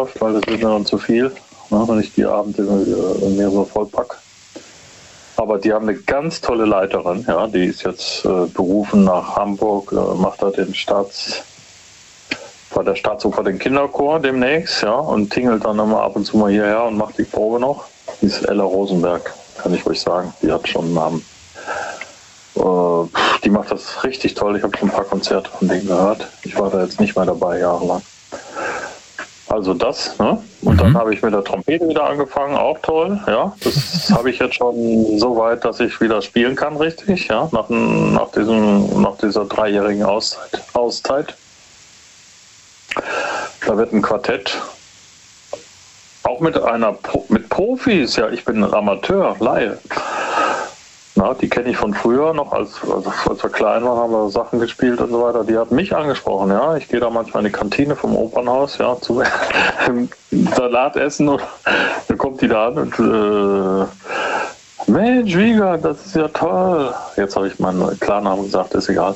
läuft, weil das wird mir dann zu viel, ne, wenn ich die Abende mir so vollpack. Aber die haben eine ganz tolle Leiterin, ja, die ist jetzt berufen nach Hamburg, macht da bei der Staatsoper den Kinderchor demnächst, ja, und tingelt dann immer ab und zu mal hierher und macht die Probe noch. Die ist Ella Rosenberg, kann ich ruhig sagen, die hat schon einen Namen. Die macht das richtig toll, ich habe schon ein paar Konzerte von denen gehört. Ich war da jetzt nicht mehr dabei, jahrelang. Also das, ne? Und dann habe ich mit der Trompete wieder angefangen, auch toll, ja. Das habe ich jetzt schon so weit, dass ich wieder spielen kann, richtig, ja, nach dieser 3-jährigen Auszeit. Da wird ein Quartett, auch mit Profis, ja, ich bin ein Amateur, Laie. Na, die kenne ich von früher noch, als wir klein waren, haben wir Sachen gespielt und so weiter. Die hat mich angesprochen, ja. Ich gehe da manchmal in die Kantine vom Opernhaus, ja, zum Salat essen und dann kommt die da an und Mensch, Wiegand, das ist ja toll. Jetzt habe ich meinen Klarnamen gesagt, ist egal.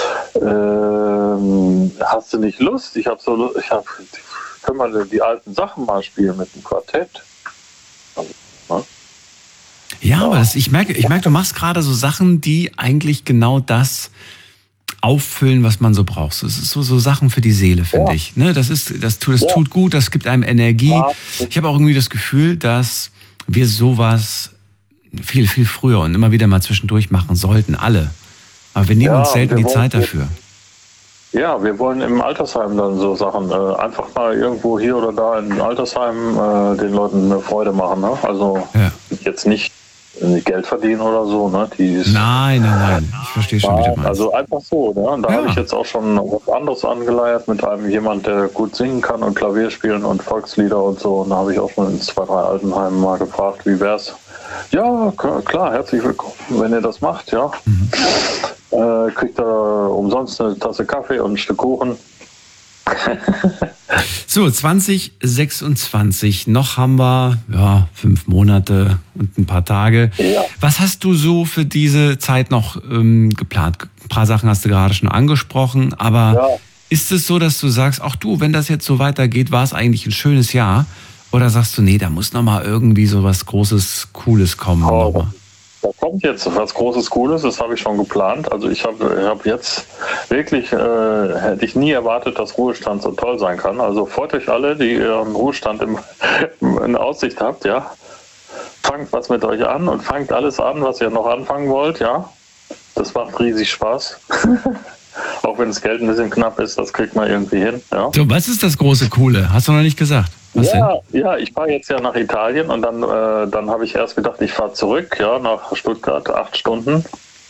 Hast du nicht Lust? Können wir die alten Sachen mal spielen mit dem Quartett? Also, ja, aber ich merke, du machst gerade so Sachen, die eigentlich genau das auffüllen, was man so braucht. Das ist so Sachen für die Seele, finde ich. Ne, das tut gut, das gibt einem Energie. Ja. Ich habe auch irgendwie das Gefühl, dass wir sowas viel, viel früher und immer wieder mal zwischendurch machen sollten, alle. Aber wir nehmen uns selten die Zeit dafür. Ja, wir wollen im Altersheim dann so Sachen, einfach mal irgendwo hier oder da im Altersheim den Leuten eine Freude machen. Ne? Also jetzt nicht Geld verdienen oder so. Ne? Nein, ich verstehe schon, wie du meinst. Also einfach so. Ne? Und da habe ich jetzt auch schon was anderes angeleiert mit jemand, der gut singen kann und Klavier spielen und Volkslieder und so. Und da habe ich auch schon in 2, 3 Altenheimen mal gefragt, wie wär's? Ja, klar, herzlich willkommen, wenn ihr das macht, ja. Kriegt er umsonst eine Tasse Kaffee und ein Stück Kuchen. So, 2026, noch haben wir 5 Monate und ein paar Tage. Ja. Was hast du so für diese Zeit noch geplant? Ein paar Sachen hast du gerade schon angesprochen, aber ist es so, dass du sagst, ach du, wenn das jetzt so weitergeht, war es eigentlich ein schönes Jahr? Oder sagst du, nee, da muss nochmal irgendwie so was Großes, Cooles kommen? Da kommt jetzt was Großes, Cooles, das habe ich schon geplant. Also ich hab jetzt wirklich, hätte ich nie erwartet, dass Ruhestand so toll sein kann. Also freut euch alle, die ihren Ruhestand in Aussicht habt, ja. Fangt was mit euch an und fangt alles an, was ihr noch anfangen wollt, ja. Das macht riesig Spaß. Auch wenn das Geld ein bisschen knapp ist, das kriegt man irgendwie hin, ja. So, was ist das große Coole? Hast du noch nicht gesagt? Ja, ich fahre jetzt ja nach Italien und dann habe ich erst gedacht, ich fahre zurück, ja, nach Stuttgart, 8 Stunden.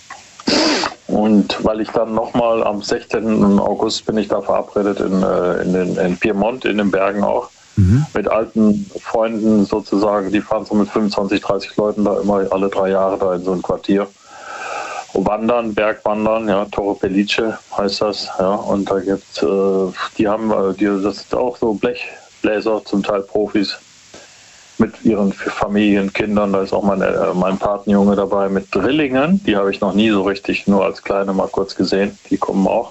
Und weil ich dann nochmal am 16. August bin ich da verabredet in Piemont, in den Bergen auch, mit alten Freunden sozusagen, die fahren so mit 25, 30 Leuten da immer alle 3 Jahre da in so ein Quartier. Wandern, Bergwandern, ja, Torre Pellice heißt das, ja, und da gibt's, das sind auch so Blechbläser, zum Teil Profis, mit ihren Familien, Kindern, da ist auch mein Patenjunge dabei mit Drillingen, die habe ich noch nie so richtig, nur als Kleine mal kurz gesehen, die kommen auch.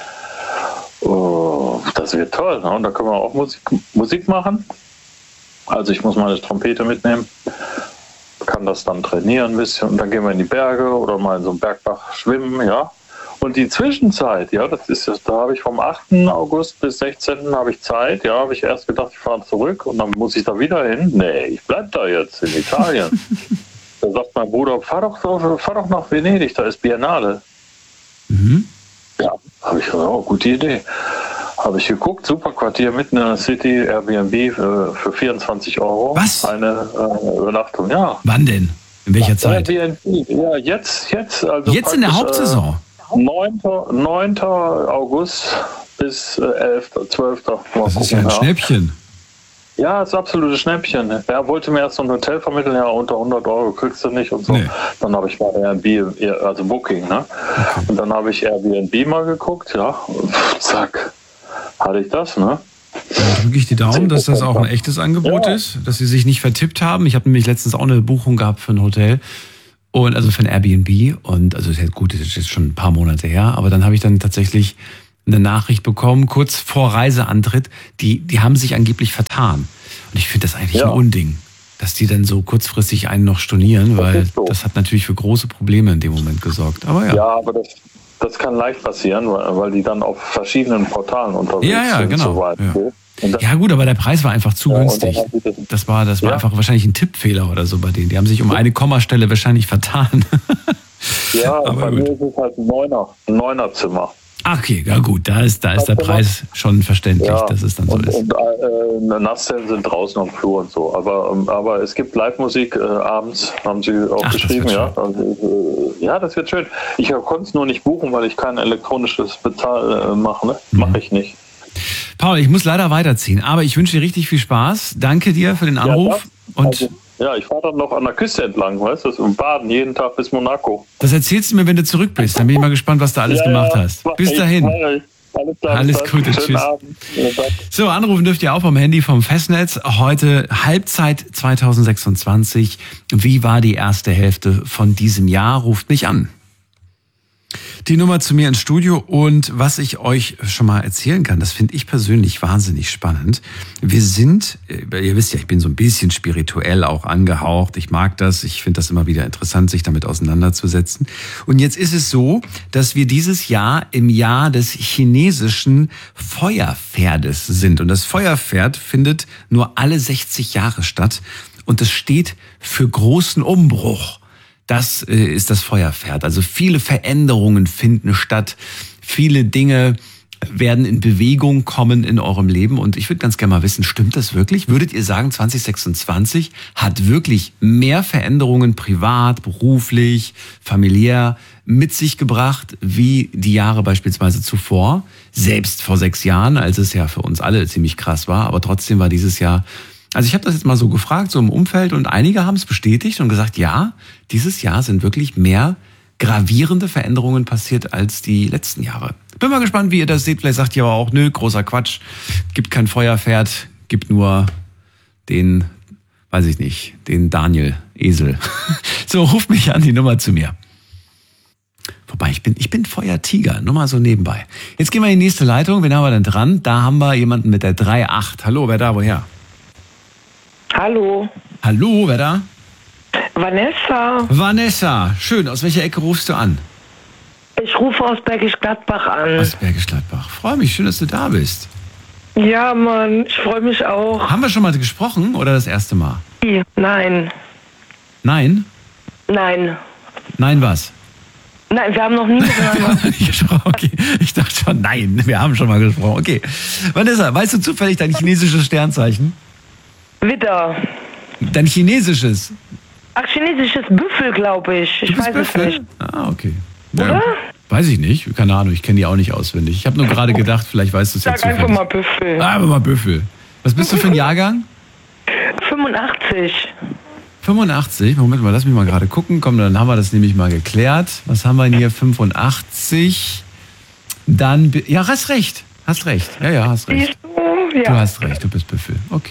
Das wird toll, ne? Und da können wir auch Musik machen, also ich muss meine Trompete mitnehmen. Kann das dann trainieren ein bisschen und dann gehen wir in die Berge oder mal in so einem Bergbach schwimmen, ja. Und die Zwischenzeit, ja, da habe ich vom 8. August bis 16. habe ich Zeit, ja, habe ich erst gedacht, ich fahre zurück und dann muss ich da wieder hin. Nee, ich bleib da jetzt in Italien. Da sagt mein Bruder, fahr doch nach Venedig, da ist Biennale. Ja, habe ich gesagt, gute Idee. Habe ich geguckt, super Quartier mitten in der City, Airbnb für 24 €. Was? Eine Übernachtung, ja. Wann denn? In welcher Zeit? Airbnb, ja, jetzt. Also jetzt in der Hauptsaison? 9. August bis 11., 12. Das ist ja ein Schnäppchen. Ja, das ist absolutes Schnäppchen. Er wollte mir erst so ein Hotel vermitteln, ja, unter 100 € kriegst du nicht und so. Nee. Dann habe ich mal Airbnb, also Booking, ne? Okay. Und dann habe ich Airbnb mal geguckt, ja, und zack, hatte ich das, ne? Dann drücke ich die Daumen, dass das auch ein echtes Angebot ist, dass sie sich nicht vertippt haben. Ich habe nämlich letztens auch eine Buchung gehabt für ein Hotel. Und also für ein Airbnb. Und also ist ja gut, das ist jetzt schon ein paar Monate her. Aber dann habe ich dann tatsächlich eine Nachricht bekommen, kurz vor Reiseantritt, die haben sich angeblich vertan. Und ich finde das eigentlich ein Unding, dass die dann so kurzfristig einen noch stornieren, weil das hat natürlich für große Probleme in dem Moment gesorgt. Aber ja, aber das kann leicht passieren, weil die dann auf verschiedenen Portalen unterwegs sind. Genau. So weit. Ja gut, aber der Preis war einfach zu günstig. Das war einfach wahrscheinlich ein Tippfehler oder so bei denen. Die haben sich um eine Kommastelle wahrscheinlich vertan. Ja, aber bei mir ist es halt ein Neunerzimmer. Okay, ja gut, da ist der Preis schon verständlich, dass es dann so ist. Und Nasszellen sind draußen am Flur und so. Aber es gibt Live-Musik abends, haben sie auch geschrieben. Das wird schön. Ich konnte es nur nicht buchen, weil ich kein elektronisches Bezahl mache. Ne? Mache ich nicht. Paul, ich muss leider weiterziehen, aber ich wünsche dir richtig viel Spaß. Danke dir für den Anruf. Ich fahre dann noch an der Küste entlang, weißt du, und baden jeden Tag bis Monaco. Das erzählst du mir, wenn du zurück bist. Dann bin ich mal gespannt, was du alles gemacht hast. Bis dahin. Alles Gute, tschüss. So, anrufen dürft ihr auch vom Handy vom Festnetz. Heute Halbzeit 2026. Wie war die erste Hälfte von diesem Jahr? Ruft mich an. Die Nummer zu mir ins Studio und was ich euch schon mal erzählen kann, das finde ich persönlich wahnsinnig spannend. Wir sind, ihr wisst ja, ich bin so ein bisschen spirituell auch angehaucht. Ich mag das, ich finde das immer wieder interessant, sich damit auseinanderzusetzen. Und jetzt ist es so, dass wir dieses Jahr im Jahr des chinesischen Feuerpferdes sind. Und das Feuerpferd findet nur alle 60 Jahre statt und es steht für großen Umbruch. Das ist das Feuerpferd. Also viele Veränderungen finden statt. Viele Dinge werden in Bewegung kommen in eurem Leben. Und ich würde ganz gerne mal wissen, stimmt das wirklich? Würdet ihr sagen, 2026 hat wirklich mehr Veränderungen privat, beruflich, familiär mit sich gebracht, wie die Jahre beispielsweise zuvor? Selbst vor 6 Jahren, als es ja für uns alle ziemlich krass war. Aber trotzdem war dieses Jahr... Also ich habe das jetzt mal so gefragt, so im Umfeld, und einige haben es bestätigt und gesagt, ja, dieses Jahr sind wirklich mehr gravierende Veränderungen passiert als die letzten Jahre. Bin mal gespannt, wie ihr das seht. Vielleicht sagt ihr aber auch, nö, großer Quatsch, gibt kein Feuerpferd, gibt nur den, weiß ich nicht, den Daniel Esel. So, ruft mich an, die Nummer zu mir. Wobei, ich bin Feuertiger, nur mal so nebenbei. Jetzt gehen wir in die nächste Leitung. Wen haben wir denn dran? Da haben wir jemanden mit der 3.8. Hallo, wer da, woher? Hallo. Hallo, wer da? Vanessa. Vanessa, schön. Aus welcher Ecke rufst du an? Ich rufe aus Bergisch Gladbach an. Aus Bergisch Gladbach. Freue mich, schön, dass du da bist. Ja, Mann, ich freue mich auch. Haben wir schon mal gesprochen oder das erste Mal? Nein. Nein? Nein. Nein, was? Nein, wir haben noch nie gesprochen. Okay, ich dachte schon, nein, wir haben schon mal gesprochen. Okay. Vanessa, weißt du zufällig dein chinesisches Sternzeichen? Widder. Dein chinesisches? Ach, chinesisches Büffel, glaube ich. Ich weiß es nicht. Ah, okay. Ja, weiß ich nicht. Keine Ahnung, ich kenne die auch nicht auswendig. Ich habe nur gerade gedacht, vielleicht weißt du es jetzt zufällig. Sag einfach mal Büffel. Einfach mal Büffel. Was bist du für ein Jahrgang? 85. 85? Moment mal, lass mich mal gerade gucken. Komm, dann haben wir das nämlich mal geklärt. Was haben wir denn hier? 85. Dann, ja, hast recht. Hast recht. Ja, hast recht. Ja. Du hast recht, du bist Büffel. Okay.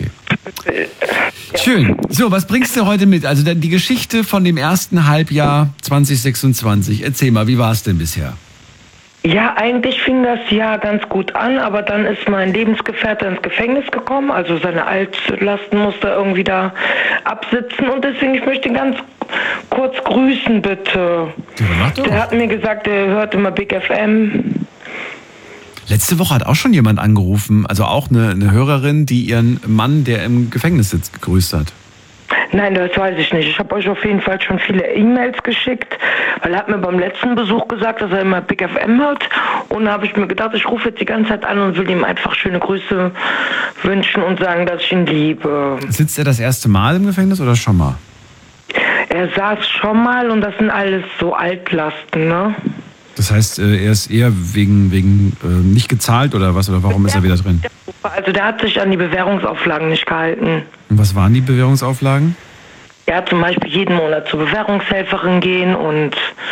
Schön. So, was bringst du heute mit? Also die Geschichte von dem ersten Halbjahr 2026. Erzähl mal, wie war es denn bisher? Ja, eigentlich fing das Jahr ganz gut an, aber dann ist mein Lebensgefährte ins Gefängnis gekommen. Also seine Altlasten musste er irgendwie da absitzen. Und deswegen, ich möchte ihn ganz kurz grüßen, bitte. Der hat mir gesagt, er hört immer Big FM. Letzte Woche hat auch schon jemand angerufen, also auch eine Hörerin, die ihren Mann, der im Gefängnis sitzt, gegrüßt hat. Nein, das weiß ich nicht. Ich habe euch auf jeden Fall schon viele E-Mails geschickt, weil er hat mir beim letzten Besuch gesagt, dass er immer Big FM hört. Und da habe ich mir gedacht, ich rufe jetzt die ganze Zeit an und will ihm einfach schöne Grüße wünschen und sagen, dass ich ihn liebe. Sitzt er das erste Mal im Gefängnis oder schon mal? Er saß schon mal und das sind alles so Altlasten, ne? Das heißt, er ist eher wegen nicht gezahlt oder was? Oder warum ist er wieder drin? Also der hat sich an die Bewährungsauflagen nicht gehalten. Und was waren die Bewährungsauflagen? Er hat zum Beispiel jeden Monat zur Bewährungshelferin gehen und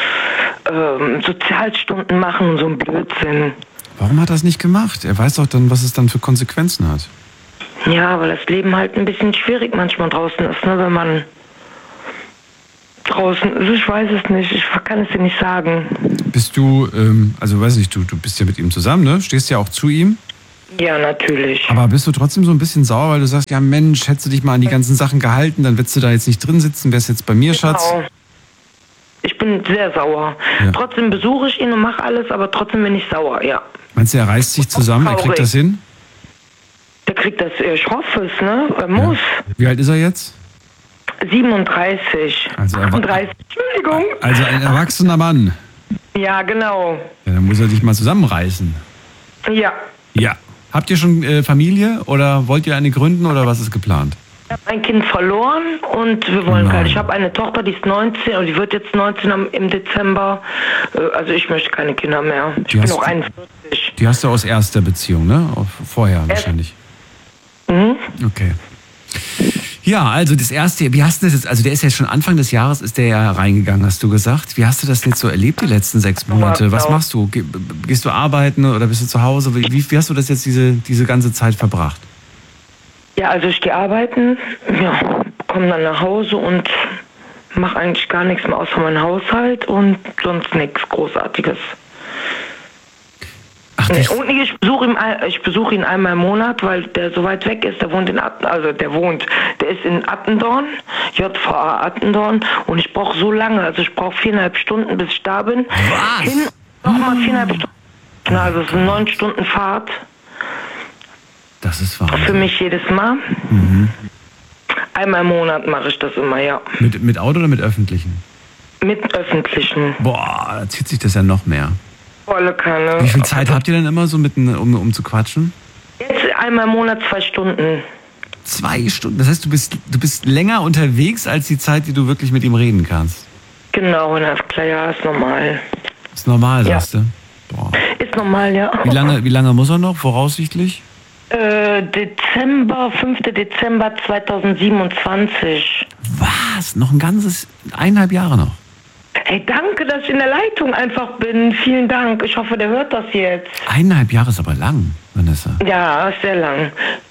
Sozialstunden machen und so ein Blödsinn. Warum hat er das nicht gemacht? Er weiß doch dann, was es dann für Konsequenzen hat. Ja, weil das Leben halt ein bisschen schwierig manchmal draußen ist, ne? Wenn man draußen ist. Ich weiß es nicht, ich kann es dir nicht sagen. Bist du, also weiß nicht, du bist ja mit ihm zusammen, ne? Stehst ja auch zu ihm. Ja, natürlich. Aber bist du trotzdem so ein bisschen sauer, weil du sagst, ja Mensch, hättest du dich mal an die ganzen Sachen gehalten, dann würdest du da jetzt nicht drin sitzen, wärst jetzt bei mir, Schatz? Genau. Ich bin sehr sauer. Ja. Trotzdem besuche ich ihn und mache alles, aber trotzdem bin ich sauer, ja. Meinst du, er reißt sich zusammen, er kriegt das hin? Der kriegt das, ich hoffe es, ne? Er muss. Wie alt ist er jetzt? 37. Also 38, Entschuldigung. Also ein erwachsener Mann. Ja, genau. Ja, dann muss er dich mal zusammenreißen. Ja. Ja. Habt ihr schon Familie oder wollt ihr eine gründen oder was ist geplant? Ich habe ein Kind verloren und wir wollen keine. Ich habe eine Tochter, die ist 19 und die wird jetzt 19 im Dezember. Also ich möchte keine Kinder mehr. Ich bin noch 41. Die hast du aus erster Beziehung, ne? Vorher wahrscheinlich. Mhm. Okay. Ja, also das erste, wie hast du das jetzt, also der ist ja schon Anfang des Jahres, ist der ja reingegangen, hast du gesagt. Wie hast du das jetzt so erlebt, die letzten 6 Monate? Was machst du? Gehst du arbeiten oder bist du zu Hause? Wie hast du das jetzt diese ganze Zeit verbracht? Ja, also ich gehe arbeiten, ja, komme dann nach Hause und mache eigentlich gar nichts mehr außer meinen Haushalt und sonst nichts Großartiges. Ach, Nee, und ich besuche ihn einmal im Monat, weil der so weit weg ist. Der ist in Attendorn, JVA Attendorn, und ich brauche so lange, also ich brauche 4,5 Stunden, bis ich da bin. Was? Nochmal 4,5 Stunden. Na, also es sind 9 Stunden Fahrt. Das ist Wahnsinn. Für mich jedes Mal. Mhm. Einmal im Monat mache ich das immer, ja. Mit Auto oder mit Öffentlichen? Mit Öffentlichen. Boah, da zieht sich das ja noch mehr. Volle Kanne. Wie viel Zeit habt ihr denn immer so um zu quatschen? Jetzt einmal im Monat 2 Stunden. 2 Stunden? Das heißt, du bist länger unterwegs als die Zeit, die du wirklich mit ihm reden kannst? Genau, na klar, ja, ist normal. Ist normal, sagst du? Boah. Ist normal, ja. Wie lange muss er noch, voraussichtlich? 5. Dezember 2027. Was? Noch 1,5 Jahre noch? Hey, danke, dass ich in der Leitung einfach bin. Vielen Dank. Ich hoffe, der hört das jetzt. 1,5 Jahre ist aber lang, Vanessa. Ja, ist sehr lang.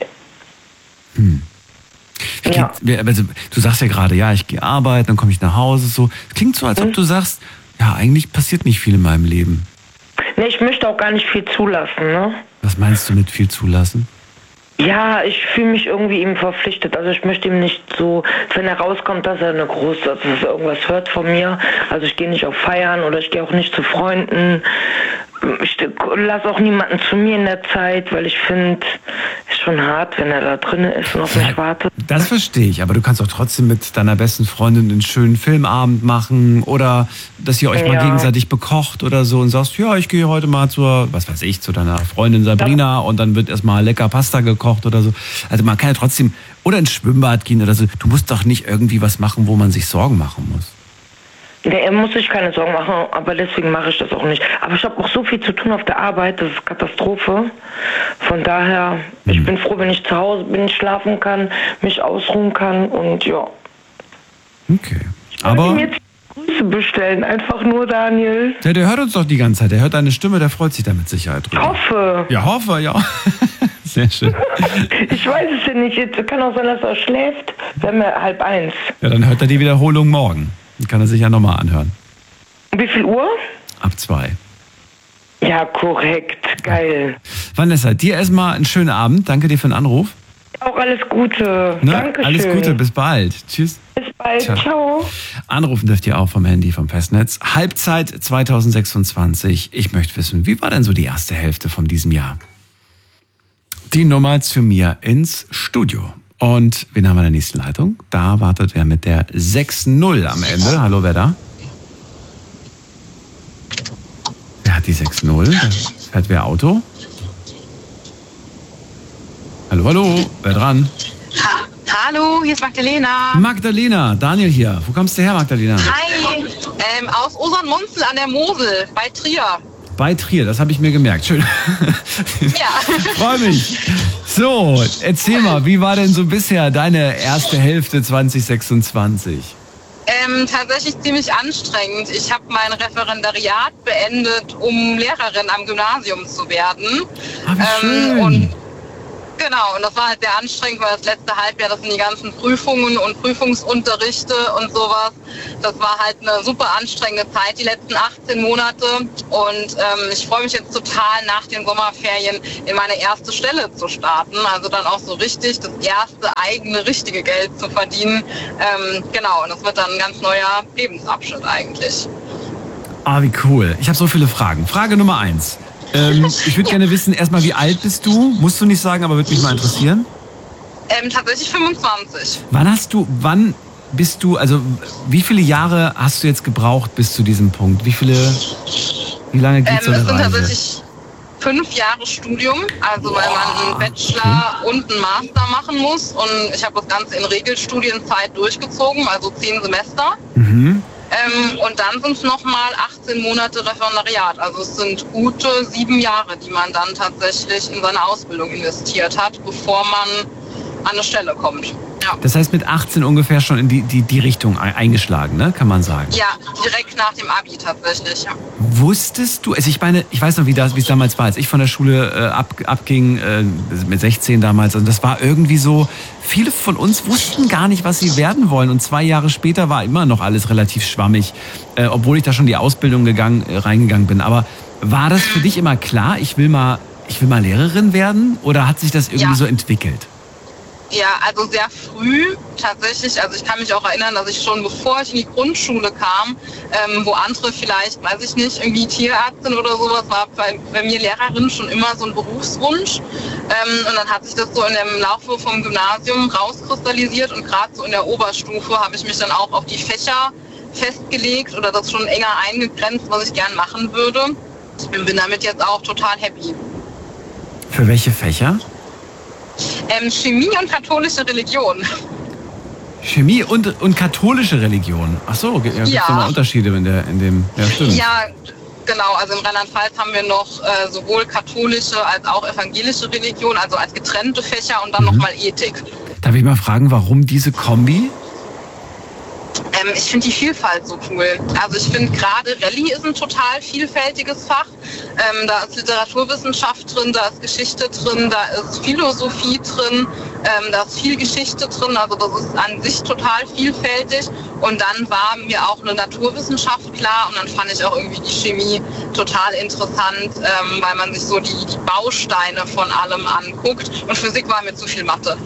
Ja. Also, du sagst ja gerade, ja, ich gehe arbeiten, dann komme ich nach Hause. So. Es klingt so, als ob du sagst, ja, eigentlich passiert nicht viel in meinem Leben. Nee, ich möchte auch gar nicht viel zulassen, ne? Was meinst du mit viel zulassen? Ja, ich fühle mich irgendwie ihm verpflichtet. Also ich möchte ihm nicht so, wenn er rauskommt, dass er dass er irgendwas hört von mir. Also ich gehe nicht auf Feiern oder ich gehe auch nicht zu Freunden. Ich lasse auch niemanden zu mir in der Zeit, weil ich finde, es ist schon hart, wenn er da drin ist und auf mich wartet. Das verstehe ich, aber du kannst auch trotzdem mit deiner besten Freundin einen schönen Filmabend machen oder dass ihr euch mal gegenseitig bekocht oder so und sagst, ja, ich gehe heute mal zu deiner Freundin Sabrina und dann wird erstmal lecker Pasta gekocht oder so. Also man kann ja trotzdem, oder ins Schwimmbad gehen oder so. Du musst doch nicht irgendwie was machen, wo man sich Sorgen machen muss. Er muss sich keine Sorgen machen, aber deswegen mache ich das auch nicht. Aber ich habe auch so viel zu tun auf der Arbeit, das ist Katastrophe. Von daher, ich bin froh, wenn ich zu Hause bin, schlafen kann, mich ausruhen kann und ja. Okay. Ich wollte ihm jetzt Grüße bestellen, einfach nur, Daniel. Ja, der hört uns doch die ganze Zeit, der hört deine Stimme, der freut sich da mit Sicherheit drüber. Hoffe. Ja, hoffe, ja. Sehr schön. Ich weiß es ja nicht, jetzt kann auch sein, dass er schläft, wenn wir 12:30. Ja, dann hört er die Wiederholung morgen. Die kann er sich ja nochmal anhören. Wie viel Uhr? Ab 2. Ja, korrekt. Geil. Vanessa, dir erstmal einen schönen Abend. Danke dir für den Anruf. Auch alles Gute. Ne? Dankeschön. Alles Gute, bis bald. Tschüss. Bis bald. Ciao. Anrufen dürft ihr auch vom Handy, vom Festnetz. Halbzeit 2026. Ich möchte wissen, wie war denn so die erste Hälfte von diesem Jahr? Die Nummer zu mir ins Studio. Und wen haben wir in der nächsten Leitung? Da wartet wer mit der 6-0 am Ende. Hallo, wer da? Wer hat die 6-0? Fährt wer Auto? Hallo, hallo, wer dran? Hallo, hier ist Magdalena. Magdalena, Daniel hier. Wo kommst du her, Magdalena? Hi, aus Osern-Munzel an der Mosel bei Trier. Bei Trier, das habe ich mir gemerkt. Schön. Ja. Freue mich. So, erzähl mal, wie war denn so bisher deine erste Hälfte 2026? Tatsächlich ziemlich anstrengend. Ich habe mein Referendariat beendet, um Lehrerin am Gymnasium zu werden. Ah, wie schön. Und Genau, und das war halt sehr anstrengend, weil das letzte Halbjahr, das sind die ganzen Prüfungen und Prüfungsunterrichte und sowas. Das war halt eine super anstrengende Zeit, die letzten 18 Monate. Und ich freue mich jetzt total, nach den Sommerferien in meine erste Stelle zu starten. Also dann auch so richtig das erste eigene, richtige Geld zu verdienen. Genau, und das wird dann ein ganz neuer Lebensabschnitt eigentlich. Ah, wie cool. Ich habe so viele Fragen. Frage Nummer 1. Ich würde gerne wissen, erstmal, wie alt bist du? Musst du nicht sagen, aber würde mich mal interessieren. Tatsächlich 25. Wann bist du, also wie viele Jahre hast du jetzt gebraucht bis zu diesem Punkt? Wie lange geht so eine Reise? Es sind tatsächlich 5 Jahre Studium, also weil man einen Bachelor und einen Master machen muss. Und ich habe das Ganze in Regelstudienzeit durchgezogen, also 10 Semester. Mhm. Und dann sind es nochmal 18 Monate Referendariat. Also es sind gute 7 Jahre, die man dann tatsächlich in seine Ausbildung investiert hat, bevor man an eine Stelle kommt. Ja. Das heißt mit 18 ungefähr schon in die Richtung eingeschlagen, ne? Kann man sagen. Ja, direkt nach dem Abi tatsächlich, ja. Wusstest du, also ich meine, ich weiß noch, wie es damals war, als ich von der Schule abging, mit 16 damals, und das war irgendwie so, viele von uns wussten gar nicht, was sie werden wollen, und 2 Jahre später war immer noch alles relativ schwammig, obwohl ich da schon die Ausbildung reingegangen bin. Aber war das für dich immer klar, ich will mal Lehrerin werden, oder hat sich das irgendwie so entwickelt? Ja, also sehr früh tatsächlich. Also ich kann mich auch erinnern, dass ich schon bevor ich in die Grundschule kam, wo andere vielleicht, weiß ich nicht, irgendwie Tierärztin oder sowas, war bei mir Lehrerin schon immer so ein Berufswunsch. Und dann hat sich das so in dem Laufe vom Gymnasium rauskristallisiert, und gerade so in der Oberstufe habe ich mich dann auch auf die Fächer festgelegt oder das schon enger eingegrenzt, was ich gern machen würde. Und bin damit jetzt auch total happy. Für welche Fächer? Chemie und katholische Religion. Chemie und katholische Religion. Ach so, gibt es nochmal Unterschiede in dem. Ja, stimmt. Ja, genau. Also in Rheinland-Pfalz haben wir noch sowohl katholische als auch evangelische Religion, also als getrennte Fächer, und dann nochmal Ethik. Darf ich mal fragen, warum diese Kombi? Ich finde die Vielfalt so cool. Also ich finde gerade Rallye ist ein total vielfältiges Fach. Da ist Literaturwissenschaft drin, da ist Geschichte drin, da ist Philosophie drin, da ist viel Geschichte drin. Also das ist an sich total vielfältig. Und dann war mir auch eine Naturwissenschaft klar, und dann fand ich auch irgendwie die Chemie total interessant, weil man sich so die Bausteine von allem anguckt. Und Physik war mir zu viel Mathe.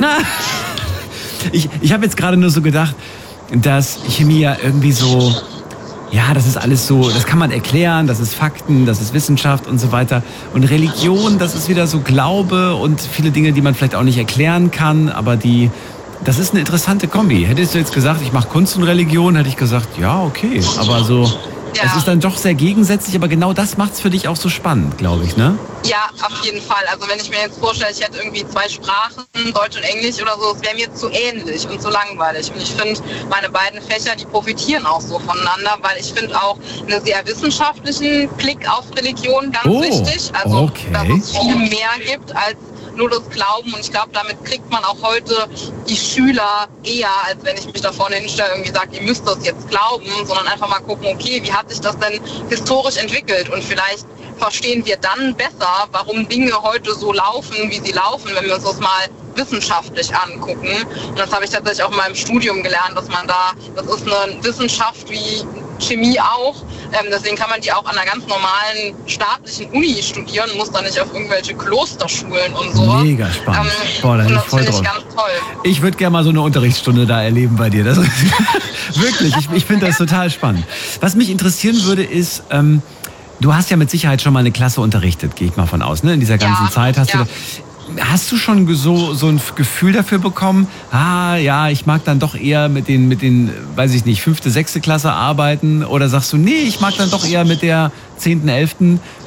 Ich habe jetzt gerade nur so gedacht, dass Chemie ja irgendwie so, ja, das ist alles so, das kann man erklären, das ist Fakten, das ist Wissenschaft und so weiter. Und Religion, das ist wieder so Glaube und viele Dinge, die man vielleicht auch nicht erklären kann, aber das ist eine interessante Kombi. Hättest du jetzt gesagt, ich mache Kunst und Religion, hätte ich gesagt, ja, okay. Aber so, es ist dann doch sehr gegensätzlich, aber genau das macht es für dich auch so spannend, glaube ich, ne? Ja, auf jeden Fall. Also wenn ich mir jetzt vorstelle, ich hätte irgendwie 2 Sprachen, Deutsch und Englisch oder so, es wäre mir zu ähnlich und zu langweilig. Und ich finde, meine beiden Fächer, die profitieren auch so voneinander, weil ich finde auch einen sehr wissenschaftlichen Blick auf Religion ganz wichtig. Also, dass es viel mehr gibt als nur das Glauben, und ich glaube, damit kriegt man auch heute die Schüler eher, als wenn ich mich da vorne hinstelle und irgendwie sage, ihr müsst das jetzt glauben, sondern einfach mal gucken, okay, wie hat sich das denn historisch entwickelt, und vielleicht verstehen wir dann besser, warum Dinge heute so laufen, wie sie laufen, wenn wir uns das mal wissenschaftlich angucken. Und das habe ich tatsächlich auch in meinem Studium gelernt, dass man das ist eine Wissenschaft wie Chemie auch, deswegen kann man die auch an einer ganz normalen staatlichen Uni studieren, muss dann nicht auf irgendwelche Klosterschulen und so. Mega spannend. Da bin ich voll drauf. Ganz toll. Ich würde gerne mal so eine Unterrichtsstunde da erleben bei dir. Wirklich, ich finde das total spannend. Was mich interessieren würde ist, du hast ja mit Sicherheit schon mal eine Klasse unterrichtet, gehe ich mal von aus, ne? In dieser ganzen Zeit hast du schon so ein Gefühl dafür bekommen, ich mag dann doch eher mit den, weiß ich nicht, 5., 6. Klasse arbeiten, oder sagst du, nee, ich mag dann doch eher mit der 10., 11.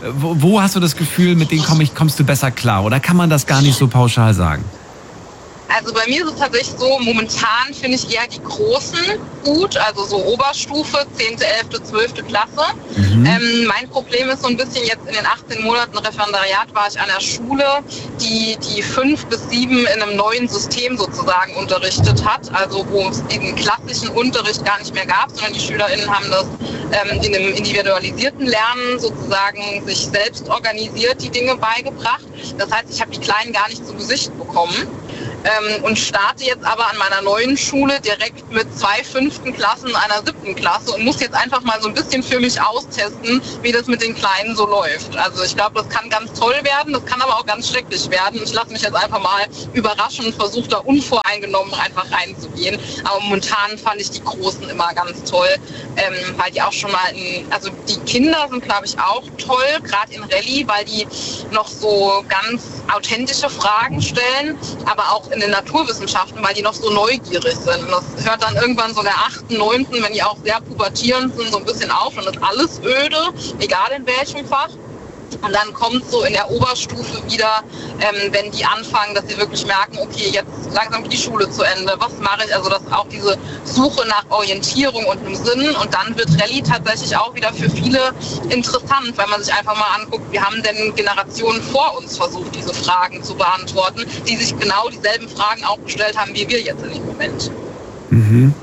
Wo hast du das Gefühl, mit denen kommst du besser klar, oder kann man das gar nicht so pauschal sagen? Also bei mir ist es tatsächlich so, momentan finde ich eher die Großen gut, also so Oberstufe, 10., 11., 12. Klasse. Mein Problem ist so ein bisschen jetzt in den 18 Monaten Referendariat war ich an der Schule, die 5 bis 7 in einem neuen System sozusagen unterrichtet hat, also wo es diesen klassischen Unterricht gar nicht mehr gab, sondern die SchülerInnen haben das in einem individualisierten Lernen sozusagen sich selbst organisiert, die Dinge beigebracht. Das heißt, ich habe die Kleinen gar nicht zu Gesicht bekommen. Und starte jetzt aber an meiner neuen Schule direkt mit 2 5. Klassen, einer 7. Klasse und muss jetzt einfach mal so ein bisschen für mich austesten, wie das mit den Kleinen so läuft. Also ich glaube, das kann ganz toll werden, das kann aber auch ganz schrecklich werden. Ich lasse mich jetzt einfach mal überraschen und versuche da unvoreingenommen einfach reinzugehen. Aber momentan fand ich die Großen immer ganz toll, weil die auch schon mal, also die Kinder sind, glaube ich, auch toll, gerade in Rallye, weil die noch so ganz authentische Fragen stellen, aber auch in den Naturwissenschaften, weil die noch so neugierig sind. Und das hört dann irgendwann so in der 8., 9., wenn die auch sehr pubertierend sind, so ein bisschen auf und ist alles öde, egal in welchem Fach. Und dann kommt so in der Oberstufe wieder, wenn die anfangen, dass sie wirklich merken, okay, jetzt langsam geht die Schule zu Ende, was mache ich? Also das ist auch diese Suche nach Orientierung und einem Sinn. Und dann wird Rallye tatsächlich auch wieder für viele interessant, weil man sich einfach mal anguckt, wie haben denn Generationen vor uns versucht, diese Fragen zu beantworten, die sich genau dieselben Fragen auch gestellt haben, wie wir jetzt in dem Moment. Mhm.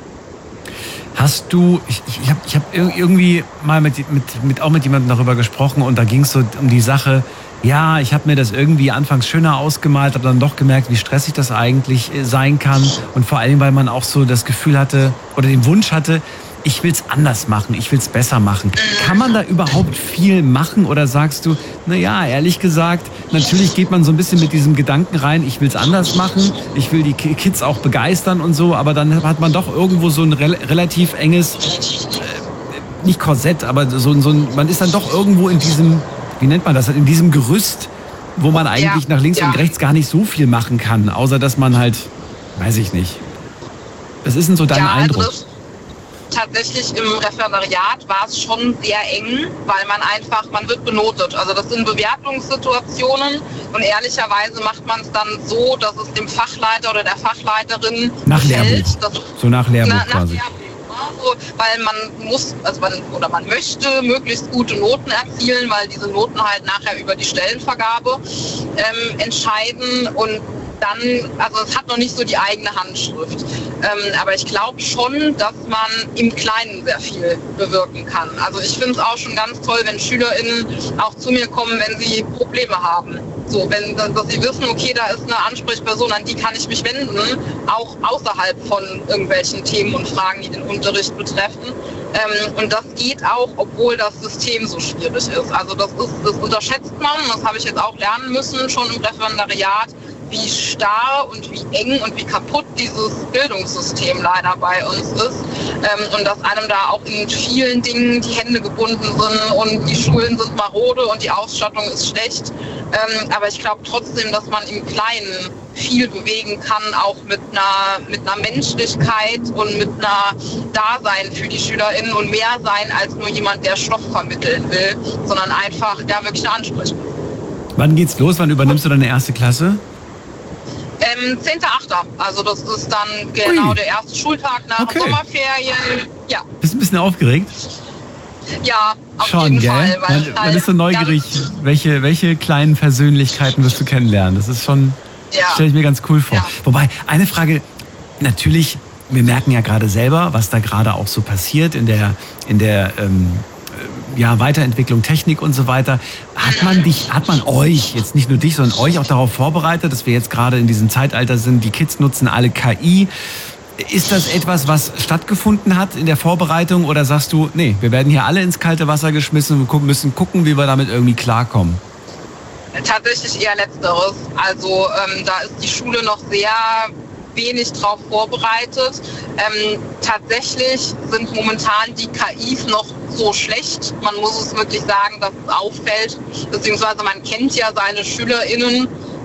Hast du, ich hab irgendwie mal mit jemandem darüber gesprochen und da ging es so um die Sache, ja, ich habe mir das irgendwie anfangs schöner ausgemalt, habe dann doch gemerkt, wie stressig das eigentlich sein kann und vor allem, weil man auch so das Gefühl hatte oder den Wunsch hatte, ich will es anders machen, ich will es besser machen. Kann man da überhaupt viel machen oder sagst du, naja, ehrlich gesagt, natürlich geht man so ein bisschen mit diesem Gedanken rein, ich will es anders machen, ich will die Kids auch begeistern und so, aber dann hat man doch irgendwo so ein relativ enges, nicht Korsett, aber man ist dann doch irgendwo in diesem, wie nennt man das, in diesem Gerüst, wo man eigentlich nach links und rechts gar nicht so viel machen kann, außer dass man halt, weiß ich nicht. Was ist denn so dein Eindruck? Also tatsächlich im Referendariat war es schon sehr eng, weil man wird benotet. Also das sind Bewertungssituationen und ehrlicherweise macht man es dann so, dass es dem Fachleiter oder der Fachleiterin nach gefällt. So nach Lehrbuch quasi. So, weil man möchte möglichst gute Noten erzielen, weil diese Noten halt nachher über die Stellenvergabe entscheiden und dann, also es hat noch nicht so die eigene Handschrift. Aber ich glaube schon, dass man im Kleinen sehr viel bewirken kann. Also ich finde es auch schon ganz toll, wenn SchülerInnen auch zu mir kommen, wenn sie Probleme haben. So, dass sie wissen, okay, da ist eine Ansprechperson, an die kann ich mich wenden, auch außerhalb von irgendwelchen Themen und Fragen, die den Unterricht betreffen. Und das geht auch, obwohl das System so schwierig ist. Also das unterschätzt man, das habe ich jetzt auch lernen müssen, schon im Referendariat, wie starr und wie eng und wie kaputt dieses Bildungssystem leider bei uns ist. Und dass einem da auch in vielen Dingen die Hände gebunden sind und die Schulen sind marode und die Ausstattung ist schlecht. Aber ich glaube trotzdem, dass man im Kleinen viel bewegen kann, auch mit einer Menschlichkeit und mit einer Dasein für die SchülerInnen und mehr sein als nur jemand, der Stoff vermitteln will, sondern einfach wirklich eine Ansprechung. Wann geht's los? Wann übernimmst du deine erste Klasse? 10.8. Also das ist dann genau der erste Schultag nach Sommerferien. Ja. Bist du ein bisschen aufgeregt? Ja, auf schon, jeden gell? Fall. Man ist so neugierig, welche kleinen Persönlichkeiten wirst du kennenlernen. Das ist schon, stelle ich mir ganz cool vor. Ja. Wobei, eine Frage, natürlich, wir merken ja gerade selber, was da gerade auch so passiert in der Weiterentwicklung, Technik und so weiter. Hat man euch, jetzt nicht nur dich, sondern euch auch darauf vorbereitet, dass wir jetzt gerade in diesem Zeitalter sind, die Kids nutzen alle KI. Ist das etwas, was stattgefunden hat in der Vorbereitung oder sagst du, nee, wir werden hier alle ins kalte Wasser geschmissen und müssen gucken, wie wir damit irgendwie klarkommen? Tatsächlich eher Letzteres. Also da ist die Schule noch sehr wenig drauf vorbereitet. Tatsächlich sind momentan die KIs noch so schlecht. Man muss es wirklich sagen, dass es auffällt. Beziehungsweise man kennt ja seine SchülerInnen,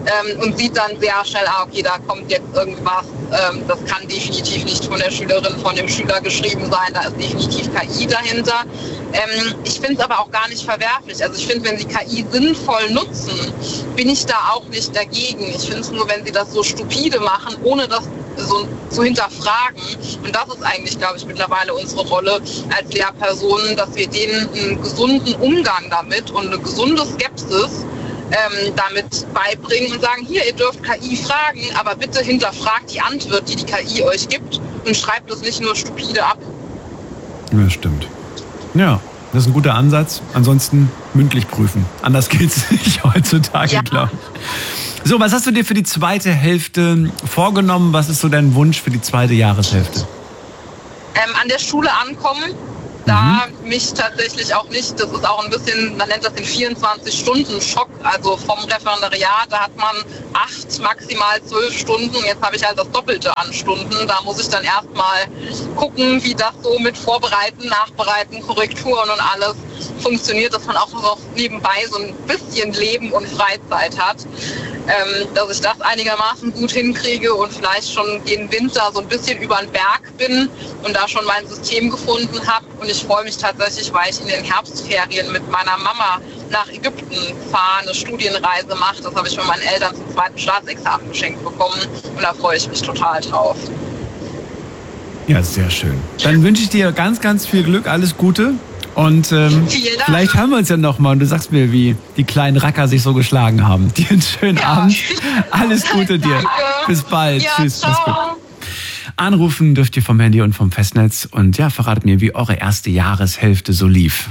und sieht dann sehr schnell, okay, da kommt jetzt irgendwas, das kann definitiv nicht von der Schülerin, von dem Schüler geschrieben sein, da ist definitiv KI dahinter. Ich finde es aber auch gar nicht verwerflich. Also ich finde, wenn sie KI sinnvoll nutzen, bin ich da auch nicht dagegen. Ich finde es nur, wenn sie das so stupide machen, ohne das so zu hinterfragen. Und das ist eigentlich, glaube ich, mittlerweile unsere Rolle als Lehrpersonen, dass wir denen einen gesunden Umgang damit und eine gesunde Skepsis damit beibringen und sagen, hier, ihr dürft KI fragen, aber bitte hinterfragt die Antwort, die KI euch gibt und schreibt es nicht nur stupide ab. Ja, stimmt. Ja, das ist ein guter Ansatz. Ansonsten mündlich prüfen. Anders geht's nicht heutzutage, glaube ich. So, was hast du dir für die zweite Hälfte vorgenommen? Was ist so dein Wunsch für die zweite Jahreshälfte? An der Schule ankommen. Da mich tatsächlich auch nicht, das ist auch ein bisschen, man nennt das den 24-Stunden-Schock, also vom Referendariat, da hat man 8, maximal 12 Stunden, jetzt habe ich halt das Doppelte an Stunden, da muss ich dann erstmal gucken, wie das so mit Vorbereiten, Nachbereiten, Korrekturen und alles funktioniert, dass man auch noch nebenbei so ein bisschen Leben und Freizeit hat, dass ich das einigermaßen gut hinkriege und vielleicht schon den Winter so ein bisschen über den Berg bin und da schon mein System gefunden habe. Und ich freue mich tatsächlich, weil ich in den Herbstferien mit meiner Mama nach Ägypten fahre, eine Studienreise mache. Das habe ich von meinen Eltern zum 2. Staatsexamen geschenkt bekommen und da freue ich mich total drauf. Ja, sehr schön. Dann wünsche ich dir ganz, ganz viel Glück, alles Gute. Und vielleicht haben wir uns ja nochmal und du sagst mir, wie die kleinen Racker sich so geschlagen haben. Dir einen schönen Abend. Alles Gute dir. Danke. Bis bald. Ja, Tschüss. Mach's gut. ciao. Anrufen dürft ihr vom Handy und vom Festnetz und ja, verratet mir, wie eure erste Jahreshälfte so lief.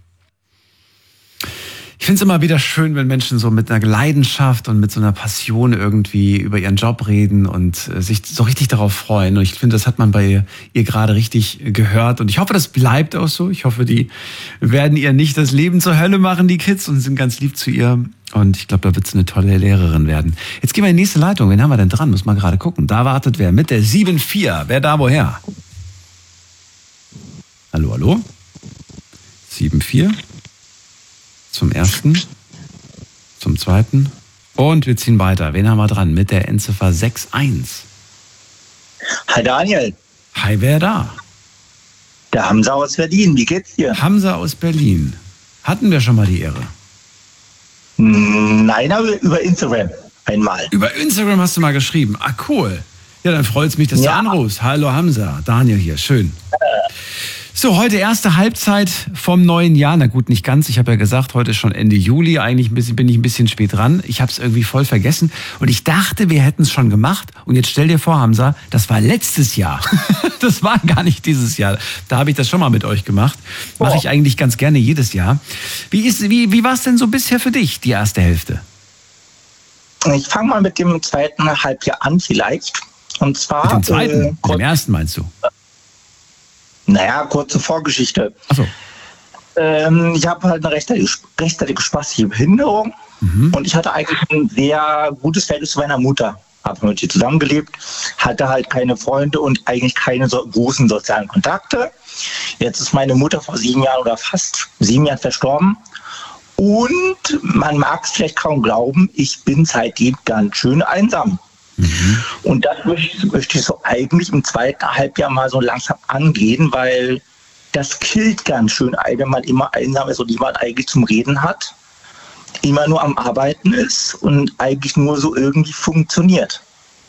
Ich finde es immer wieder schön, wenn Menschen so mit einer Leidenschaft und mit so einer Passion irgendwie über ihren Job reden und sich so richtig darauf freuen. Und ich finde, das hat man bei ihr gerade richtig gehört. Und ich hoffe, das bleibt auch so. Ich hoffe, die werden ihr nicht das Leben zur Hölle machen, die Kids, und sind ganz lieb zu ihr. Und ich glaube, da wird sie eine tolle Lehrerin werden. Jetzt gehen wir in die nächste Leitung. Wen haben wir denn dran? Muss mal gerade gucken. Da wartet wer mit der 7-4. Wer da woher? Hallo, hallo? 7-4. Zum ersten, zum zweiten und wir ziehen weiter. Wen haben wir dran? Mit der Endziffer 6-1. Hi Daniel. Hi, wer da? Der Hamza aus Berlin. Wie geht's dir? Hamza aus Berlin. Hatten wir schon mal die Ehre? Nein, aber über Instagram einmal. Über Instagram hast du mal geschrieben. Ah, cool. Ja, dann freut es mich, dass du anrufst. Hallo Hamza, Daniel hier, schön. So, heute erste Halbzeit vom neuen Jahr. Na gut, nicht ganz. Ich habe ja gesagt, heute ist schon Ende Juli. Eigentlich bin ich ein bisschen spät dran. Ich habe es irgendwie voll vergessen. Und ich dachte, wir hätten es schon gemacht. Und jetzt stell dir vor, Hamza, das war letztes Jahr. Das war gar nicht dieses Jahr. Da habe ich das schon mal mit euch gemacht. Mache ich eigentlich ganz gerne jedes Jahr. Wie war es denn so bisher für dich, die erste Hälfte? Ich fange mal mit dem zweiten Halbjahr an vielleicht. Und zwar... Mit dem zweiten? Mit dem ersten meinst du? Naja, kurze Vorgeschichte. Ach so. Ich habe halt eine rechtzeitige spastische Behinderung und ich hatte eigentlich ein sehr gutes Verhältnis zu meiner Mutter. Habe mit ihr zusammengelebt, hatte halt keine Freunde und eigentlich keine so großen sozialen Kontakte. Jetzt ist meine Mutter vor 7 Jahren oder fast 7 Jahren verstorben. Und man mag es vielleicht kaum glauben, ich bin seitdem ganz schön einsam. Und das möchte ich so eigentlich im zweiten Halbjahr mal so langsam angehen, weil das killt ganz schön ein, wenn man immer einsam ist und niemand eigentlich zum Reden hat, immer nur am Arbeiten ist und eigentlich nur so irgendwie funktioniert.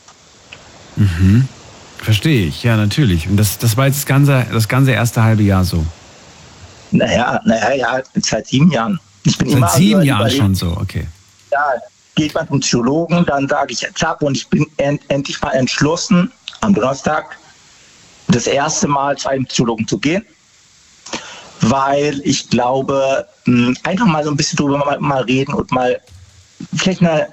Verstehe ich, ja, natürlich. Und das war jetzt das ganze erste halbe Jahr so. Naja, seit 7 Jahren. Ich bin seit 7 Jahren schon so, okay. Ja, geht man zum Psychologen, dann sage ich jetzt ab und ich bin endlich mal entschlossen, am Donnerstag das erste Mal zu einem Psychologen zu gehen, weil ich glaube, einfach mal so ein bisschen drüber mal reden und mal vielleicht eine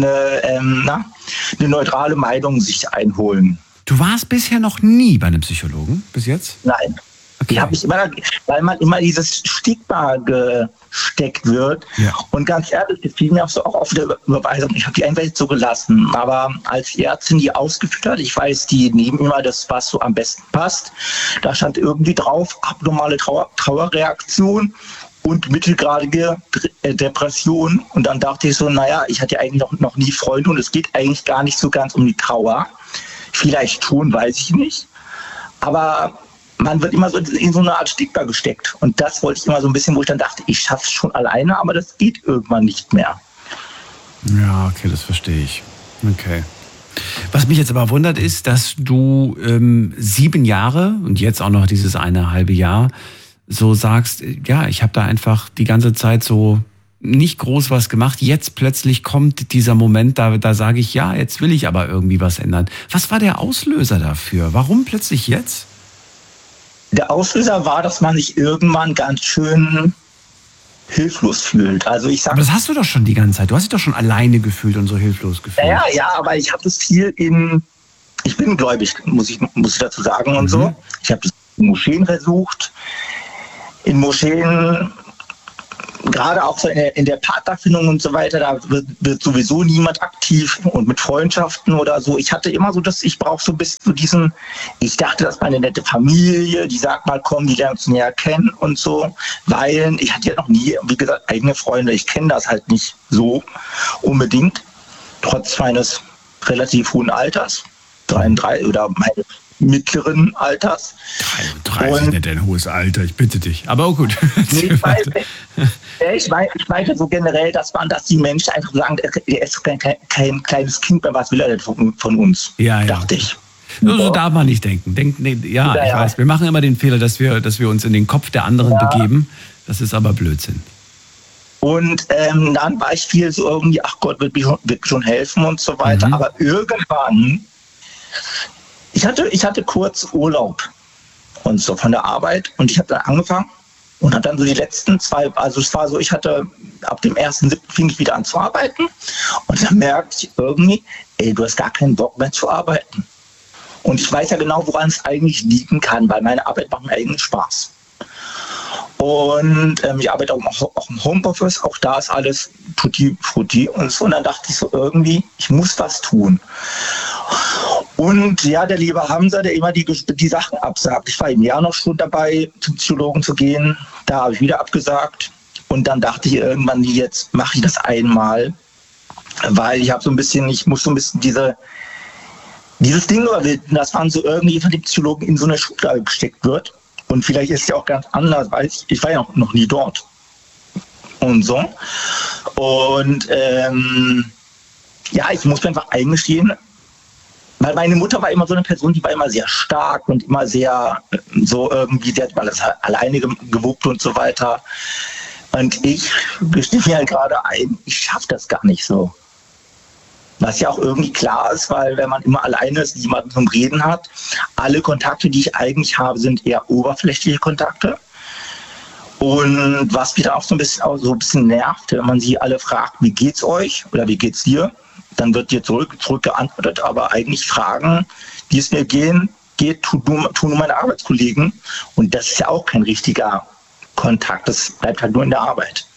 neutrale Meinung sich einholen. Du warst bisher noch nie bei einem Psychologen, bis jetzt? Nein. Okay. Die habe ich immer, weil man immer dieses Stigma gesteckt wird. Ja. Und ganz ehrlich, das fiel mir auch so auch auf der Überweisung. Ich habe die einfach jetzt so gelassen. Aber als die Ärztin die ausgeführt hat, ich weiß, die nehmen immer das, was so am besten passt. Da stand irgendwie drauf, abnormale Trauerreaktion und mittelgradige Depression. Und dann dachte ich so, naja, ich hatte ja eigentlich noch nie Freunde und es geht eigentlich gar nicht so ganz um die Trauer. Vielleicht schon, weiß ich nicht. Aber man wird immer so in so eine Art Stigma gesteckt. Und das wollte ich immer so ein bisschen, wo ich dann dachte, ich schaffe es schon alleine, aber das geht irgendwann nicht mehr. Ja, okay, das verstehe ich. Okay. Was mich jetzt aber wundert ist, dass du 7 Jahre und jetzt auch noch dieses 1,5 Jahr so sagst, ja, ich habe da einfach die ganze Zeit so nicht groß was gemacht. Jetzt plötzlich kommt dieser Moment, da sage ich, ja, jetzt will ich aber irgendwie was ändern. Was war der Auslöser dafür? Warum plötzlich jetzt? Der Auslöser war, dass man sich irgendwann ganz schön hilflos fühlt. Also ich sag, aber das hast du doch schon die ganze Zeit. Du hast dich doch schon alleine gefühlt und so hilflos gefühlt. Ja, aber ich habe das viel ich bin gläubig, muss ich dazu sagen und so. Ich habe das in Moscheen versucht. In Moscheen, gerade auch so in der Partnerfindung und so weiter, da wird sowieso niemand aktiv und mit Freundschaften oder so. Ich hatte immer so, dass ich brauche so ein bisschen so diesen, ich dachte, das war eine nette Familie, die sagt mal, komm, die lernen uns näher kennen und so, weil ich hatte ja noch nie, wie gesagt, eigene Freunde. Ich kenne das halt nicht so unbedingt, trotz meines relativ hohen Alters, 33 oder meines mittleren Alters. 33 ist nicht ein hohes Alter, ich bitte dich. Aber auch gut. Nee, ich meine so generell, dass die Menschen einfach sagen, er ist kein kleines Kind mehr, was will er denn von uns? Ja. Dachte ich. So darf man nicht denken. Ich weiß, wir machen immer den Fehler, dass wir uns in den Kopf der anderen begeben. Das ist aber Blödsinn. Und dann war ich viel so irgendwie, ach Gott, wird mir schon helfen und so weiter. Aber irgendwann, ich hatte kurz Urlaub und so von der Arbeit und ich habe dann angefangen und habe dann so die letzten 2, also es war so, ich hatte ab dem 1.7. fing ich wieder an zu arbeiten und dann merkte ich irgendwie, du hast gar keinen Bock mehr zu arbeiten. Und ich weiß ja genau, woran es eigentlich liegen kann, weil meine Arbeit macht mir eigentlich Spaß. Und ich arbeite auch im Homeoffice, auch da ist alles tutti frutti und so. Und dann dachte ich so irgendwie, ich muss was tun. Und ja, der liebe Hamza, der immer die Sachen absagt. Ich war im Jahr noch schon dabei, zum Psychologen zu gehen. Da habe ich wieder abgesagt. Und dann dachte ich irgendwann, jetzt mache ich das einmal. Weil ich muss so ein bisschen dieses Ding überwinden, dass man so irgendwie von dem Psychologen in so eine Schublade gesteckt wird. Und vielleicht ist es ja auch ganz anders, weil ich war ja noch nie dort. Und so. Und ich muss mir einfach eingestehen, weil meine Mutter war immer so eine Person, die war immer sehr stark und immer sehr so irgendwie, sie hat alles alleine gewuppt und so weiter. Und ich gestehe mir halt gerade ein, ich schaffe das gar nicht so. Was ja auch irgendwie klar ist, weil wenn man immer alleine ist, niemanden zum Reden hat, alle Kontakte, die ich eigentlich habe, sind eher oberflächliche Kontakte. Und was wieder auch so ein bisschen nervt, wenn man sie alle fragt, wie geht's euch oder wie geht's dir, dann wird dir zurück geantwortet, aber eigentlich Fragen, die es mir geht, tun nur meine Arbeitskollegen. Und das ist ja auch kein richtiger Kontakt, das bleibt halt nur in der Arbeit.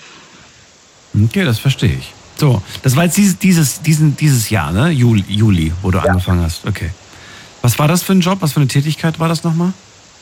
Okay, das verstehe ich. So, das war jetzt dieses Jahr, ne? Juli, wo du angefangen hast. Okay. Was war das für ein Job? Was für eine Tätigkeit war das nochmal?